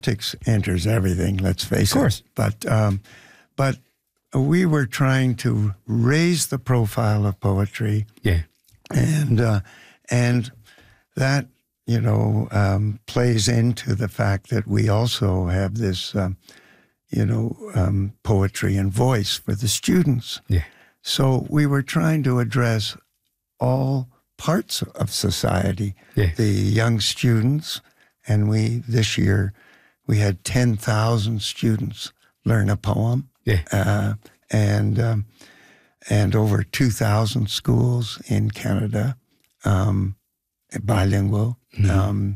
Politics enters everything, let's face it. Of course. But we were trying to raise the profile of poetry. Yeah. And that, plays into the fact that we also have this, poetry and voice for the students. Yeah. So we were trying to address all parts of society, the young students, and this year we had 10,000 students learn a poem, and over 2,000 schools in Canada, bilingual. Mm-hmm.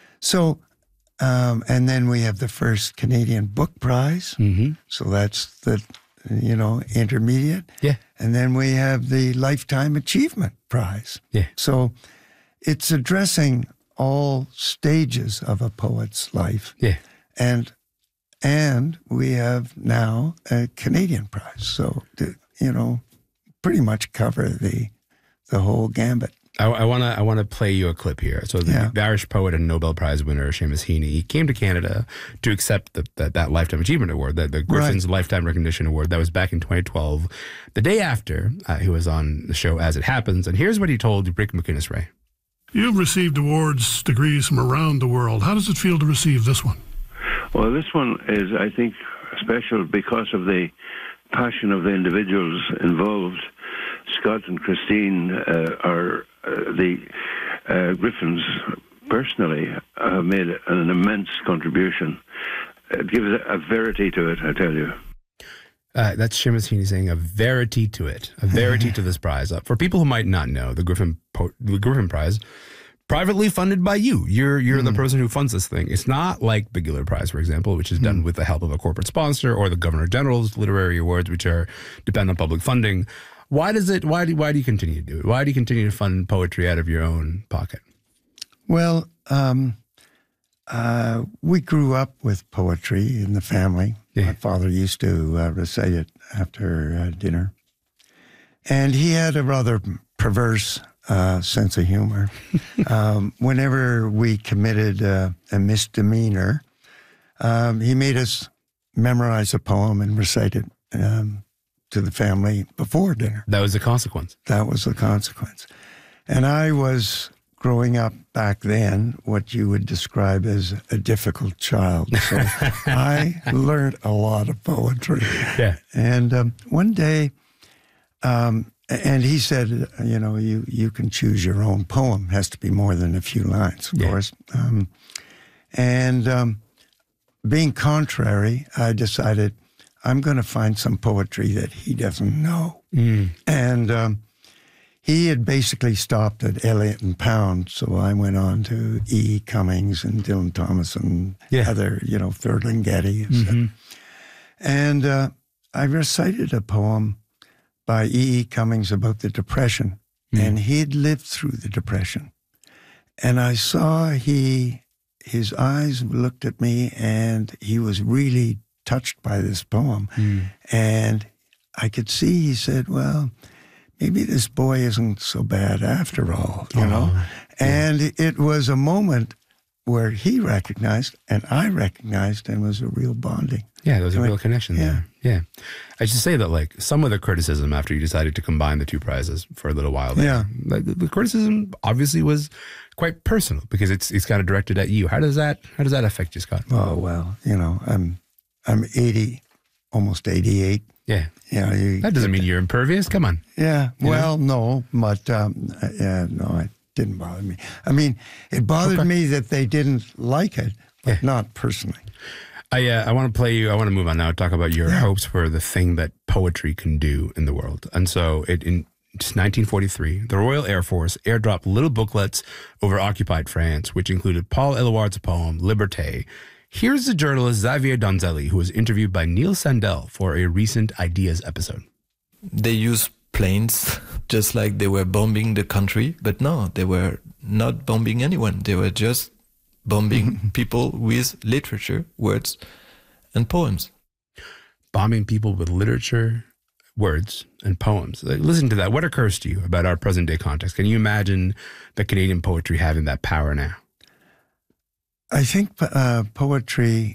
And then we have the first Canadian Book Prize, so that's the intermediate. Yeah. And then we have the Lifetime Achievement Prize. Yeah. So it's addressing all stages of a poet's life. Yeah. And we have now a Canadian prize. So, pretty much cover the whole gambit. I want to play you a clip here. So the Irish poet and Nobel Prize winner Seamus Heaney, he came to Canada to accept that Lifetime Achievement Award, the Griffin's Lifetime Recognition Award. That was back in 2012. The day after, he was on the show As It Happens, and here's what he told Rick McInnes-Ray. You've received awards, degrees from around the world. How does it feel to receive this one? Well, this one is, I think, special because of the passion of the individuals involved. Scott and Christine are the Griffins personally have made an immense contribution. It gives a verity to it, I tell you. That's Seamus Heaney saying a verity to it, a verity to this prize. For people who might not know, the Griffin Prize, privately funded by you. You're the person who funds this thing. It's not like the Giller Prize, for example, which is done with the help of a corporate sponsor, or the Governor General's literary awards, which depend on public funding. Why do you continue to do it? Why do you continue to fund poetry out of your own pocket? Well, we grew up with poetry in the family. Yeah. My father used to recite it after dinner. And he had a rather perverse sense of humor. Whenever we committed a misdemeanor, he made us memorize a poem and recite it to the family before dinner. That was the consequence. That was the consequence. And I was, growing up back then, what you would describe as a difficult child. So I learned a lot of poetry. Yeah. And one day, and he said, you can choose your own poem. It has to be more than a few lines, of course. Being contrary, I decided I'm going to find some poetry that he doesn't know. And he had basically stopped at Eliot and Pound, so I went on to E. Cummings and Dylan Thomas and other, Ferlinghetti. And I recited a poem by E. Cummings about the Depression, and he'd lived through the Depression. And I saw his eyes looked at me, and he was really touched by this poem. And I could see, he said, well, maybe this boy isn't so bad after all, you know? And it was a moment where he recognized and I recognized, and was a real bonding. Yeah, there was a real connection there. Yeah. I should say that, some of the criticism after you decided to combine the two prizes for a little while there, the criticism obviously was quite personal because it's kind of directed at you. How does that affect you, Scott? Oh, well, I'm 80, almost 88. Yeah. That doesn't mean you're impervious. Come on. Yeah. Well, no, but no, it didn't bother me. I mean, it bothered me that they didn't like it, but not personally. I want to move on now and talk about your hopes for the thing that poetry can do in the world. And so in 1943, the Royal Air Force airdropped little booklets over occupied France, which included Paul Eluard's poem, Liberté. Here's the journalist Xavier Donzelli, who was interviewed by Neil Sandel for a recent Ideas episode. They used planes just like they were bombing the country, but no, they were not bombing anyone. They were just bombing people with literature, words, and poems. Bombing people with literature, words, and poems. Listen to that. What occurs to you about our present-day context? Can you imagine the Canadian poetry having that power now? I think poetry